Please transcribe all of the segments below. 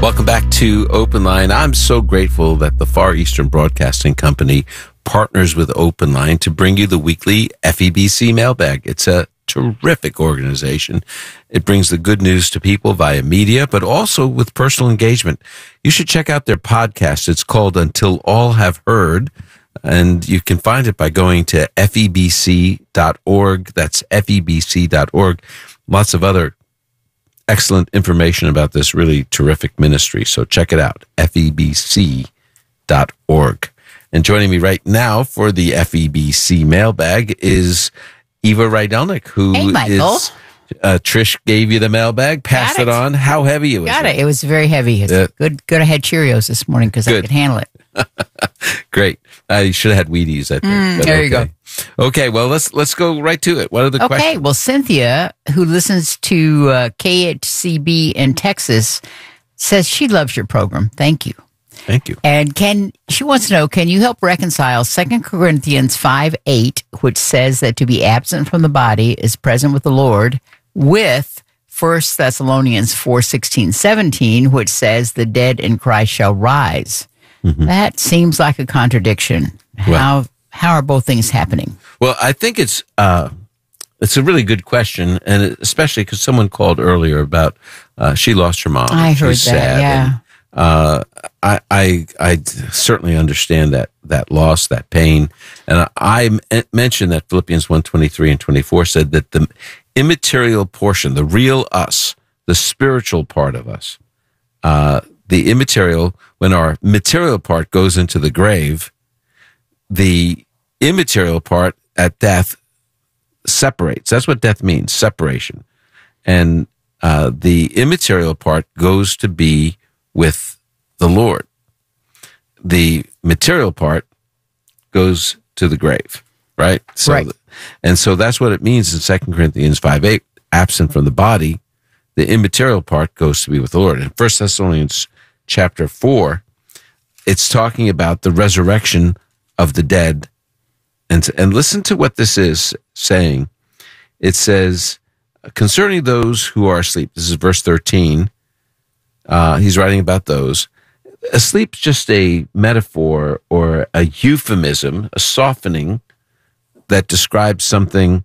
Welcome back to Open Line. I'm so grateful that the Far Eastern Broadcasting Company partners with Open Line to bring you the weekly FEBC mailbag. It's a terrific organization. It brings the good news to people via media, but also with personal engagement. You should check out their podcast. It's called Until All Have Heard, and you can find it by going to febc.org. That's febc.org. Lots of other excellent information about this really terrific ministry. So check it out, febc.org. And joining me right now for the FEBC mailbag is Eva Rydelnik, who is Trish gave you the mailbag, passed it on. How heavy it was? Got it. It was very heavy. It's good. I had Cheerios this morning because I could handle it. Great. You should have had Wheaties, I think. There you go. Okay, well, let's go right to it. What are the questions? Okay, well, Cynthia, who listens to KHCB in Texas, says she loves your program. Thank you. Thank you. And she wants to know, can you help reconcile 2 Corinthians 5:8, which says that to be absent from the body is present with the Lord, with 1 Thessalonians 4:16-17, which says the dead in Christ shall rise? Mm-hmm. That seems like a contradiction. How are both things happening? Well, I think it's a really good question, and especially because someone called earlier about she lost her mom. I heard that. Sad, yeah. And, I certainly understand that loss, that pain, and I mentioned that Philippians 1:23 and 24 said that the immaterial portion, the real us, the spiritual part of us, the immaterial, when our material part goes into the grave, the immaterial part at death separates. That's what death means, separation. And the immaterial part goes to be with the Lord. The material part goes to the grave, right? So, right. And so that's what it means in 2 Corinthians 5:8, absent from the body, the immaterial part goes to be with the Lord. In 1 Thessalonians chapter 4, it's talking about the resurrection of the dead. And listen to what this is saying. It says, concerning those who are asleep, this is verse 13, he's writing about those. Asleep is just a metaphor or a euphemism, a softening that describes something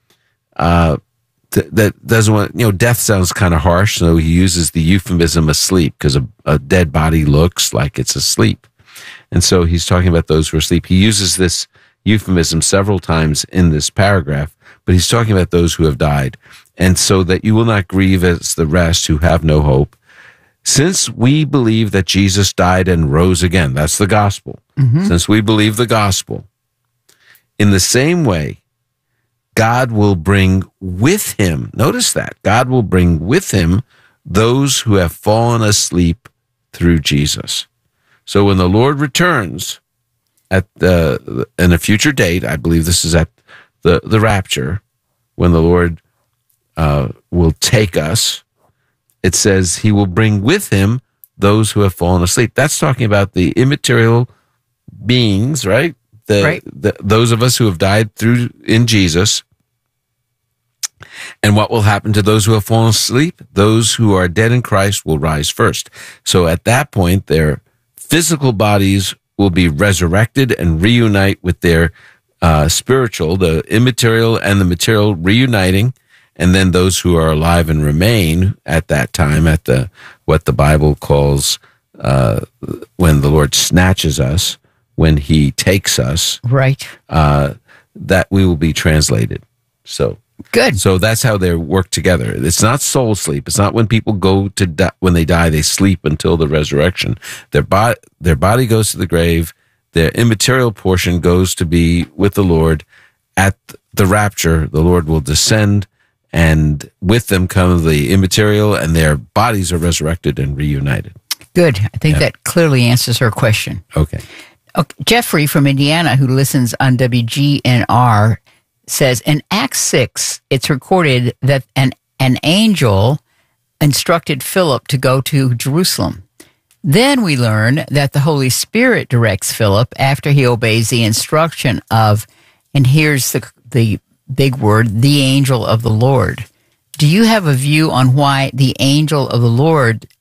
that doesn't want, death sounds kind of harsh, so he uses the euphemism asleep because a dead body looks like it's asleep. And so he's talking about those who are asleep. He uses this euphemism several times in this paragraph, but he's talking about those who have died. And so that you will not grieve as the rest who have no hope. Since we believe that Jesus died and rose again, that's the gospel. Mm-hmm. Since we believe the gospel, in the same way, God will bring with him, notice that, God will bring with him those who have fallen asleep through Jesus. So when the Lord returns in a future date, I believe this is at the rapture, when the Lord will take us, it says he will bring with him those who have fallen asleep. That's talking about the immaterial beings, right? Those of us who have died in Jesus. And what will happen to those who have fallen asleep? Those who are dead in Christ will rise first. So at that point, their physical bodies will be resurrected and reunite with their spiritual, the immaterial and the material reuniting. And then those who are alive and remain at that time, at what the Bible calls when the Lord snatches us, when he takes us, right? That we will be translated. So good. So that's how they work together. It's not soul sleep. It's not when people go to when they die, they sleep until the resurrection. Their body goes to the grave. Their immaterial portion goes to be with the Lord. At the rapture, the Lord will descend, and with them come the immaterial, and their bodies are resurrected and reunited. Good. I think that clearly answers her question. Okay. Jeffrey from Indiana, who listens on WGNR, says in Acts 6, it's recorded that an angel instructed Philip to go to Jerusalem. Then we learn that the Holy Spirit directs Philip after he obeys the instruction of, and here's the big word, the angel of the Lord. Do you have a view on why the angel of the Lord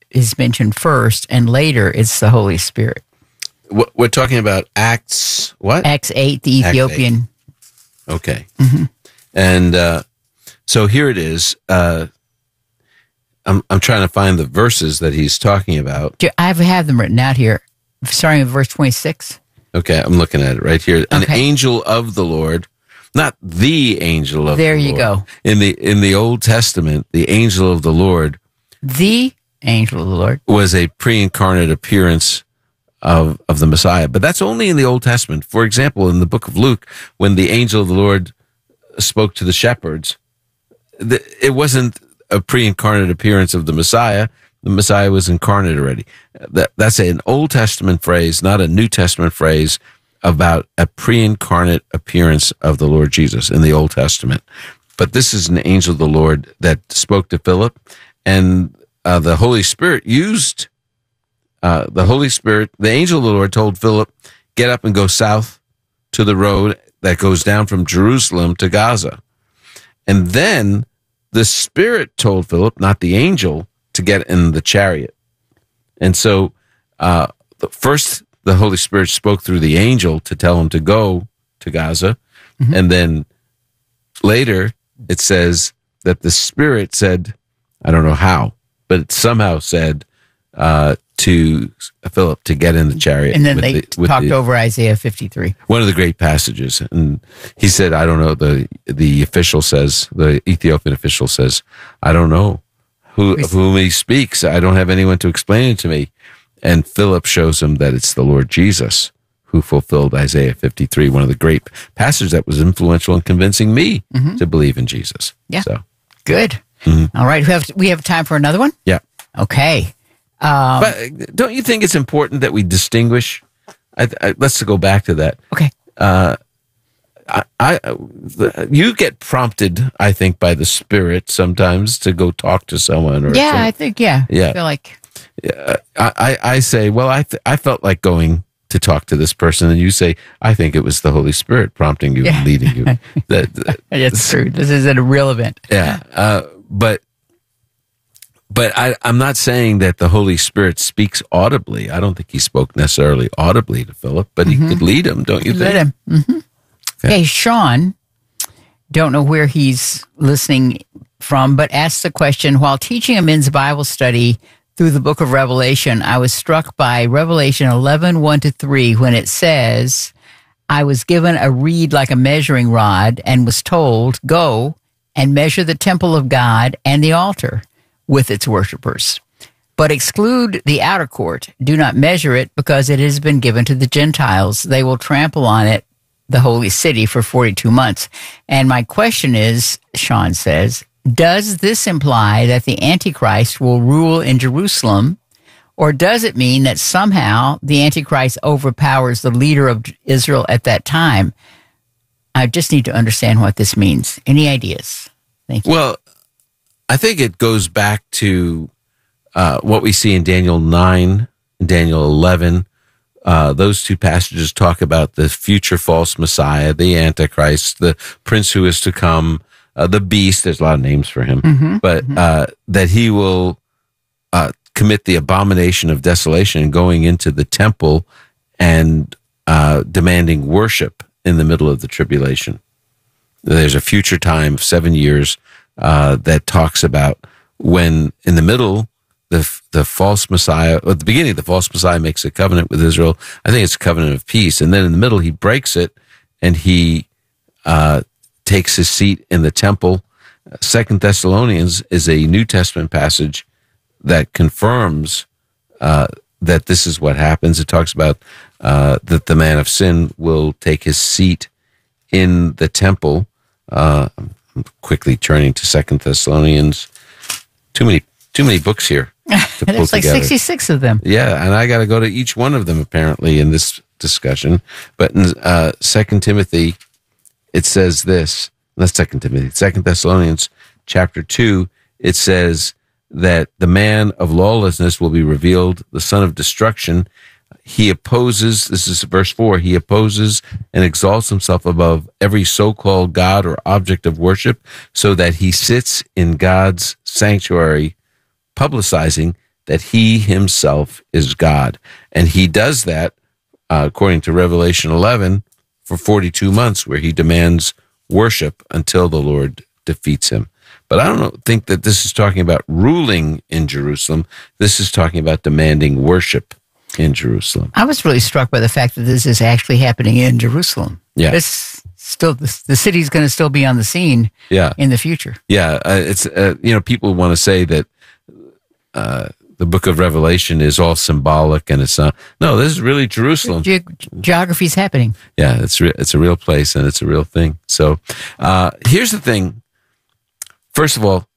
is mentioned first, and later it's the Holy Spirit. We're talking about Acts, what? Acts 8, the Ethiopian. Okay. And so here it is. I'm trying to find the verses that he's talking about. I have them written out here, starting with verse 26. Okay, I'm looking at it right here. An angel of the Lord, not the angel of the Lord. There you go. In the Old Testament, the angel of the Lord, the angel of the Lord, was a pre-incarnate appearance of the Messiah. But that's only in the Old Testament. For example, in the book of Luke, when the angel of the Lord spoke to the shepherds, it wasn't a pre-incarnate appearance of the Messiah. The Messiah was incarnate already. That's an Old Testament phrase, not a New Testament phrase, about a pre-incarnate appearance of the Lord Jesus in the Old Testament. But this is an angel of the Lord that spoke to Philip, and the Holy Spirit used the angel of the Lord told Philip, get up and go south to the road that goes down from Jerusalem to Gaza. And then the Spirit told Philip, not the angel, to get in the chariot. And so first the Holy Spirit spoke through the angel to tell him to go to Gaza. And then later it says that the Spirit said, I don't know how, but it somehow said to Philip to get in the chariot. And then they talked over Isaiah 53. One of the great passages. And he said, I don't know, the official says, the Ethiopian official says, I don't know of whom he speaks. I don't have anyone to explain it to me. And Philip shows him that it's the Lord Jesus who fulfilled Isaiah 53, one of the great passages that was influential in convincing me to believe in Jesus. Yeah. So good. All right. We have time for another one? Yeah. Okay. But don't you think it's important that we distinguish? Let's go back to that. Okay. You get prompted, I think, by the Spirit sometimes to go talk to someone. Or yeah, I think, yeah. I feel like. I say, well, I felt like going to talk to this person, and you say, I think it was the Holy Spirit prompting you and leading you. That's true. This is an irrelevant. Yeah. But I'm not saying that the Holy Spirit speaks audibly. I don't think he spoke necessarily audibly to Philip, but he could lead him, don't you think? Lead him. Mm-hmm. Okay, Sean, don't know where he's listening from, but asks the question, while teaching a men's Bible study through the book of Revelation, I was struck by Revelation 11, 1-3, when it says, I was given a reed like a measuring rod and was told, go and measure the temple of God and the altar with its worshipers. But exclude the outer court. Do not measure it, because it has been given to the Gentiles. They will trample on it, the holy city, for 42 months. And my question is, Sean says, does this imply that the Antichrist will rule in Jerusalem, or does it mean that somehow the Antichrist overpowers the leader of Israel at that time? I just need to understand what this means. Any ideas? Thank you. Well, I think it goes back to what we see in Daniel 9 and Daniel 11. Those two passages talk about the future false Messiah, the Antichrist, the prince who is to come, the beast. There's a lot of names for him, but that he will commit the abomination of desolation, going into the temple and demanding worship in the middle of the tribulation. There's a future time of 7 years that talks about when in the middle, the false Messiah, or at the beginning, the false Messiah makes a covenant with Israel. I think it's a covenant of peace. And then in the middle, he breaks it and he takes his seat in the temple. 2 Thessalonians is a New Testament passage that confirms that this is what happens. It talks about that the man of sin will take his seat in the temple. I'm quickly turning to 2 Thessalonians. Too many books here to pull There's like together. 66 of them. Yeah, and I got to go to each one of them apparently in this discussion. But in 2 Timothy, it says this. That's 2 Timothy. 2 Thessalonians chapter 2, it says that the man of lawlessness will be revealed, the son of destruction. He opposes, this is verse 4, he opposes and exalts himself above every so-called God or object of worship, so that he sits in God's sanctuary, publicizing that he himself is God. And he does that, according to Revelation 11, for 42 months, where he demands worship until the Lord defeats him. But I don't think that this is talking about ruling in Jerusalem. This is talking about demanding worship in Jerusalem. I was really struck by the fact that this is actually happening in Jerusalem. Yeah. The city's going to still be on the scene in the future. Yeah, it's people want to say that the book of Revelation is all symbolic and it's not. No, this is really Jerusalem. Geography's happening. Yeah, it's a real place and it's a real thing. So here's the thing. First of all,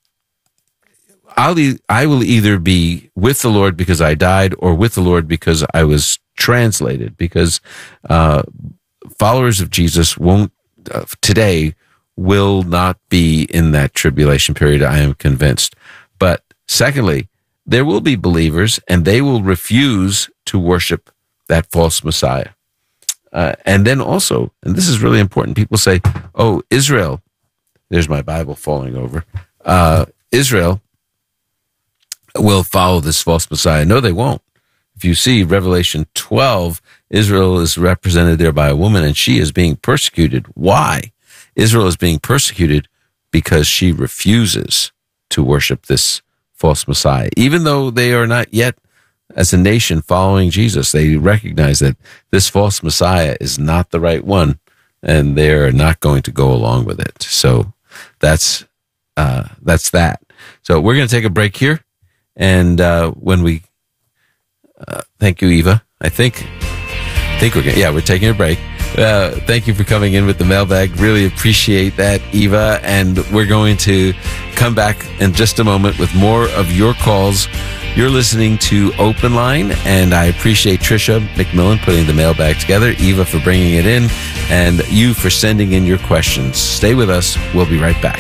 I will either be with the Lord because I died or with the Lord because I was translated, because followers of Jesus today will not be in that tribulation period, I am convinced. But secondly, there will be believers and they will refuse to worship that false Messiah. And then also, and this is really important, people say, oh, Israel, there's my Bible falling over, Israel will follow this false Messiah. No, they won't. If you see Revelation 12, Israel is represented there by a woman and she is being persecuted. Why? Israel is being persecuted because she refuses to worship this false Messiah. Even though they are not yet, as a nation, following Jesus, they recognize that this false Messiah is not the right one and they're not going to go along with it. So that's that. So we're going to take a break here. And when we thank you, Eva. I think we're taking a break. Thank you for coming in with the mailbag. Really appreciate that, Eva. And we're going to come back in just a moment with more of your calls. You're listening to Open Line, and I appreciate Tricia McMillan putting the mailbag together, Eva for bringing it in, and you for sending in your questions. Stay with us. We'll be right back.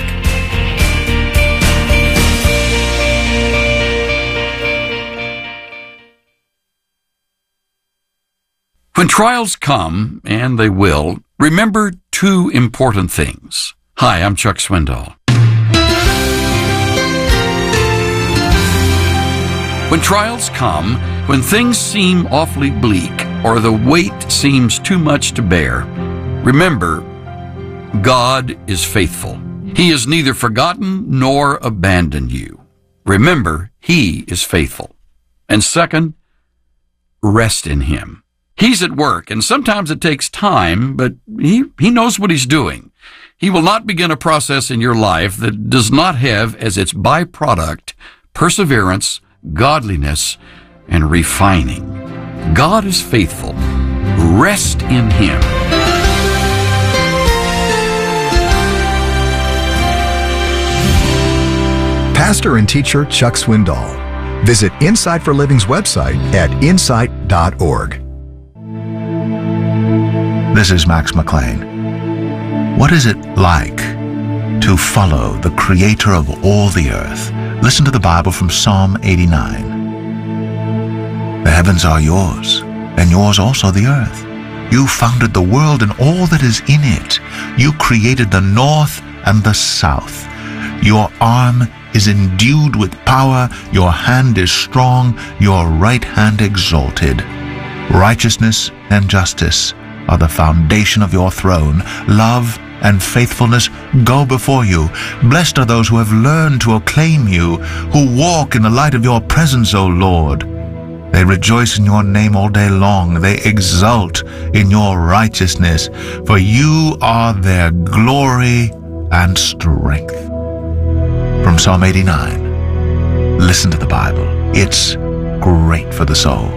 When trials come, and they will, remember two important things. Hi, I'm Chuck Swindoll. When trials come, when things seem awfully bleak, or the weight seems too much to bear, remember, God is faithful. He has neither forgotten nor abandoned you. Remember, He is faithful. And second, rest in Him. He's at work, and sometimes it takes time, but he knows what He's doing. He will not begin a process in your life that does not have as its byproduct perseverance, godliness, and refining. God is faithful. Rest in Him. Pastor and teacher Chuck Swindoll. Visit Insight for Living's website at insight.org. This is Max McLean. What is it like to follow the Creator of all the earth? Listen to the Bible from Psalm 89. The heavens are yours, and yours also the earth. You founded the world and all that is in it. You created the north and the south. Your arm is endued with power. Your hand is strong. Your right hand exalted. Righteousness and justice are the foundation of your throne. Love and faithfulness go before you. Blessed are those who have learned to acclaim you, who walk in the light of your presence, O Lord. They rejoice in your name all day long. They exult in your righteousness, for you are their glory and strength. From Psalm 89, listen to the Bible. It's great for the soul.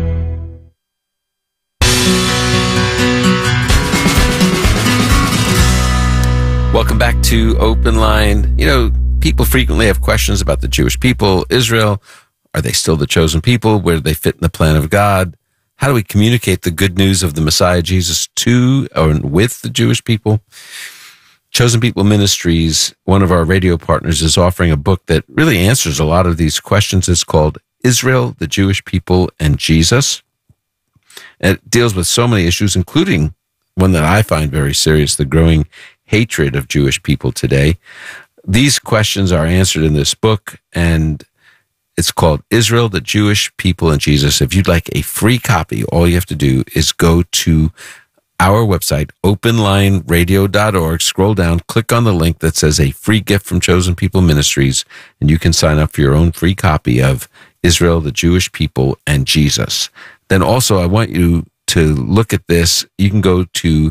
Welcome back to Open Line. You know, people frequently have questions about the Jewish people, Israel. Are they still the chosen people? Where do they fit in the plan of God? How do we communicate the good news of the Messiah Jesus to or with the Jewish people? Chosen People Ministries, one of our radio partners, is offering a book that really answers a lot of these questions. It's called Israel, the Jewish People, and Jesus. And it deals with so many issues, including one that I find very serious, the growing hatred of Jewish people today. These questions are answered in this book, and It's called Israel, the Jewish People, and Jesus. If you'd like a free copy, all you have to do is go to our website, openlineradio.org, scroll down, click on the link that says a free gift from Chosen People Ministries, and you can sign up for your own free copy of Israel, the Jewish People, and Jesus. Then also, I want you to look at this. You can go to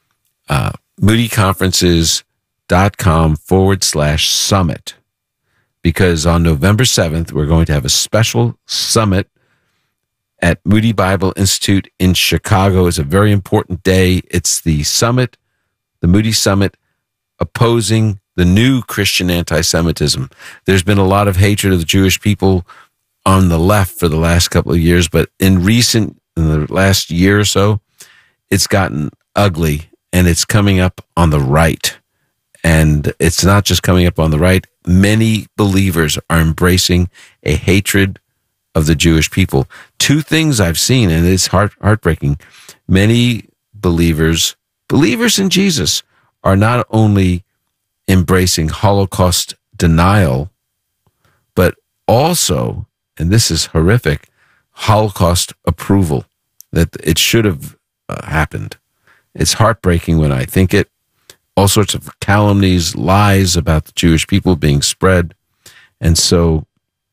moodyconferences.com/summit, because on November 7th, we're going to have a special summit at Moody Bible Institute in Chicago. It's a very important day. It's the summit, the Moody Summit, opposing the new Christian anti-Semitism. There's been a lot of hatred of the Jewish people on the left for the last couple of years, but in the last year or so, it's gotten ugly, and it's coming up on the right. And it's not just coming up on the right. Many believers are embracing a hatred of the Jewish people. Two things I've seen, and it's heartbreaking. Many believers in Jesus, are not only embracing Holocaust denial, but also, and this is horrific, Holocaust approval, that it should have happened. It's heartbreaking when I think it. All sorts of calumnies, lies about the Jewish people being spread. And so,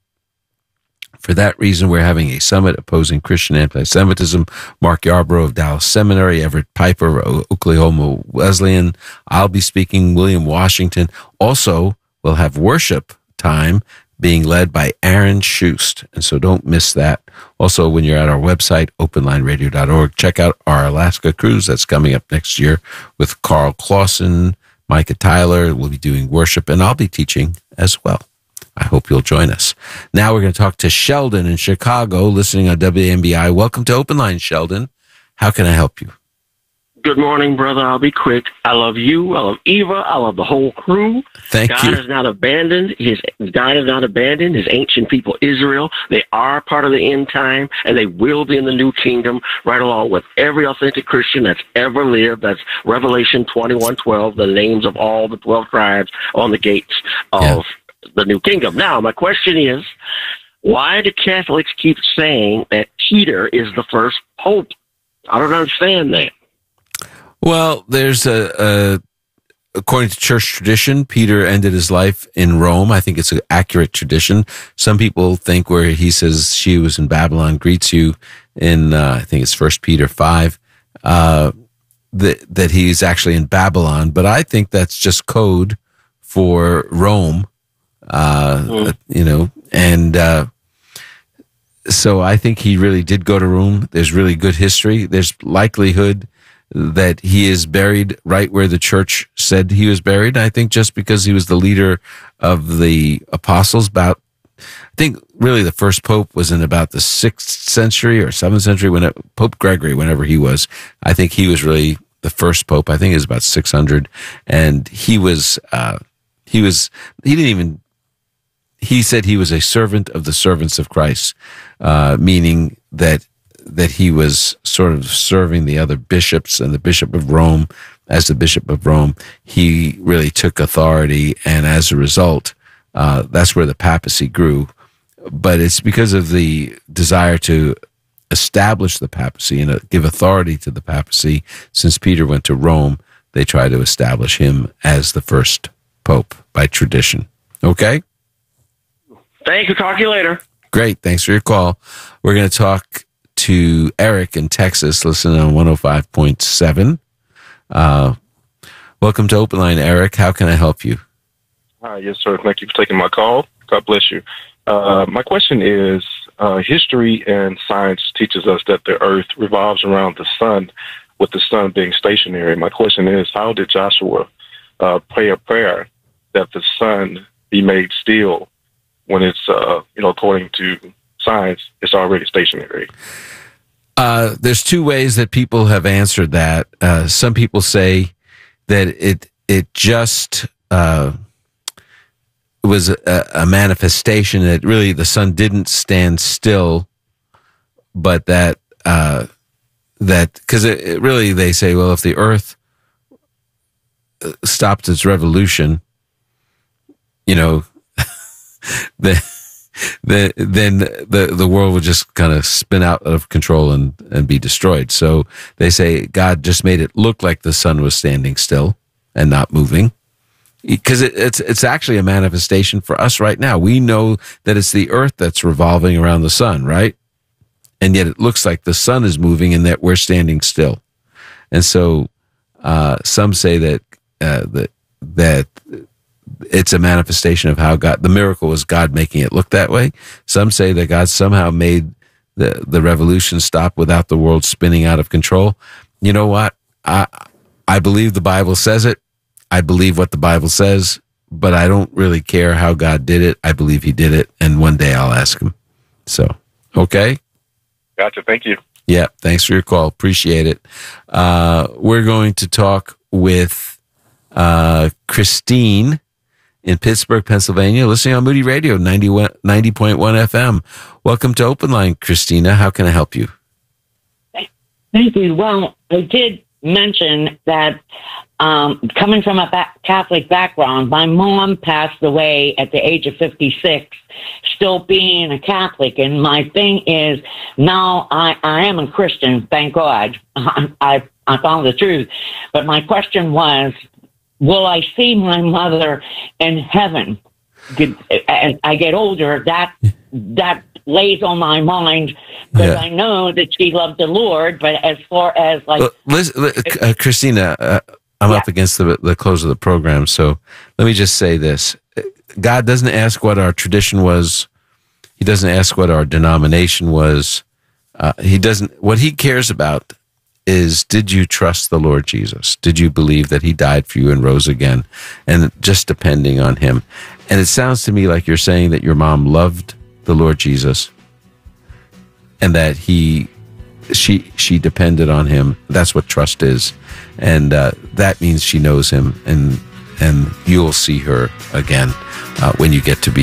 for that reason, we're having a summit opposing Christian anti-Semitism. Mark Yarbrough of Dallas Seminary, Everett Piper, Oklahoma Wesleyan. I'll be speaking, William Washington. Also, we'll have worship time being led by Aaron Schust. And so don't miss that. Also, when you're at our website, openlineradio.org, check out our Alaska cruise that's coming up next year with Carl Clausen, Micah Tyler. We'll be doing worship, and I'll be teaching as well. I hope you'll join us. Now we're going to talk to Sheldon in Chicago, listening on WMBI. Welcome to Open Line, Sheldon. How can I help you? Good morning, brother. I'll be quick. I love you. I love Eva. I love the whole crew. Thank you. God has not abandoned his ancient people, Israel. They are part of the end time, and they will be in the new kingdom, right along with every authentic Christian that's ever lived. That's Revelation 21:12, the names of all the 12 tribes on the gates of the new kingdom. Now, my question is, why do Catholics keep saying that Peter is the first pope? I don't understand that. Well, there's according to church tradition, Peter ended his life in Rome. I think it's an accurate tradition. Some people think where he says she was in Babylon greets you in, I think it's 1 Peter 5, that he's actually in Babylon. But I think that's just code for Rome, so I think he really did go to Rome. There's really good history. There's likelihood that he is buried right where the church said he was buried. I think just because he was the leader of the apostles, I think really the first pope was in about the 6th century or 7th century, when Pope Gregory, whenever he was, I think he was really the first pope. I think it was about 600. And he said he was a servant of the servants of Christ, meaning that he was sort of serving the other bishops, and the Bishop of Rome, as the Bishop of Rome, he really took authority, and as a result, that's where the papacy grew. But it's because of the desire to establish the papacy and give authority to the papacy. Since Peter went to Rome, they try to establish him as the first pope by tradition. Okay? Thank you. Talk to you later. Great. Thanks for your call. We're going to talk to Eric in Texas, listening on 105.7. Welcome to Open Line, Eric. How can I help you? Hi, yes, sir. Thank you for taking my call. God bless you. My question is, history and science teaches us that the earth revolves around the sun, with the sun being stationary. My question is, how did Joshua pray a prayer that the sun be made still when it's, according to science, it's already stationary? There's two ways that people have answered that. Some people say that it just was a manifestation, that really the sun didn't stand still, but that because it really, they say, well, if the earth stopped its revolution, then the world would just kind of spin out of control and be destroyed. So they say God just made it look like the sun was standing still and not moving, because it's actually a manifestation for us right now. We know that it's the earth that's revolving around the sun, right? And yet it looks like the sun is moving and that we're standing still. And so some say that it's a manifestation of how God, the miracle was God making it look that way. Some say that God somehow made the revolution stop without the world spinning out of control. You know what? I believe the Bible says it. I believe what the Bible says, but I don't really care how God did it. I believe he did it, and one day I'll ask him. So, okay? Gotcha. Thank you. Yeah, thanks for your call. Appreciate it. We're going to talk with Christine in Pittsburgh, Pennsylvania, listening on Moody Radio, 90.1 FM. Welcome to Open Line, Christina. How can I help you? Thank you. Well, I did mention that coming from a Catholic background, my mom passed away at the age of 56, still being a Catholic. And my thing is, now I am a Christian, thank God. I found the truth. But my question was, will I see my mother in heaven? As I get older, that lays on my mind, because I know that she loved the Lord. But as far as Christina, I'm up against the close of the program, so let me just say this: God doesn't ask what our tradition was. He doesn't ask what our denomination was. He doesn't. What he cares about is, did you trust the Lord Jesus? Did you believe that he died for you and rose again? And just depending on him. And it sounds to me like you're saying that your mom loved the Lord Jesus and that she depended on him. That's what trust is. And that means she knows him, and you'll see her again when you get to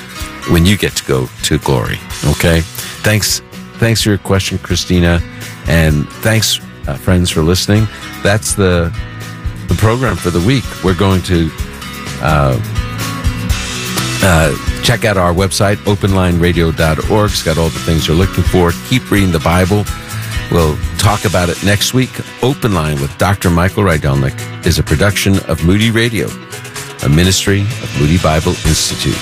go to glory. Okay? Thanks for your question, Christina, and thanks, friends, for listening. That's the program for the week. We're going to check out our website, openlineradio.org. It's got all the things you're looking for. Keep reading the Bible. We'll talk about it next week. Open Line with Dr. Michael Rydelnik is a production of Moody Radio, a ministry of Moody Bible Institute.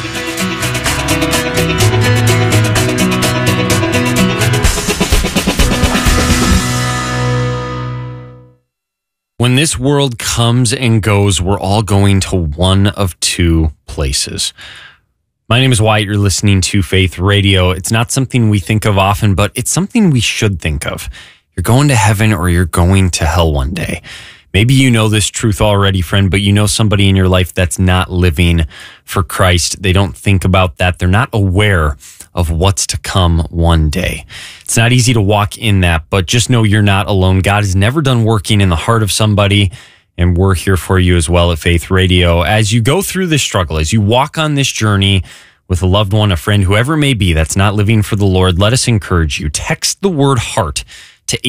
When this world comes and goes, we're all going to one of two places. My name is Wyatt. You're listening to Faith Radio. It's not something we think of often, but it's something we should think of. You're going to heaven or you're going to hell one day. Maybe you know this truth already, friend, but you know somebody in your life that's not living for Christ. They don't think about that. They're not aware of what's to come one day. It's not easy to walk in that, but just know you're not alone. God is never done working in the heart of somebody, and we're here for you as well at Faith Radio. As you go through this struggle, as you walk on this journey with a loved one, a friend, whoever it may be that's not living for the Lord, let us encourage you. Text the word heart to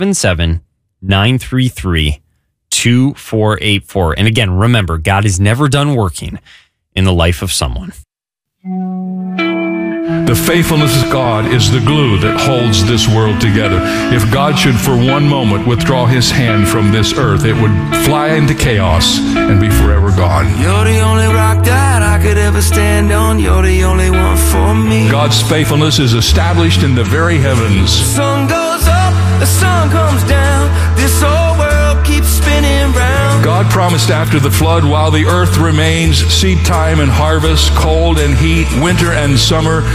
877-933-2484. And again, remember, God is never done working in the life of someone. The faithfulness of God is the glue that holds this world together. If God should for one moment withdraw his hand from this earth, it would fly into chaos and be forever gone. You're the only rock that I could ever stand on. You're the only one for me. God's faithfulness is established in the very heavens. The sun goes up, the sun comes down. This whole world keeps spinning round. God promised after the flood, while the earth remains, seed time and harvest, cold and heat, winter and summer,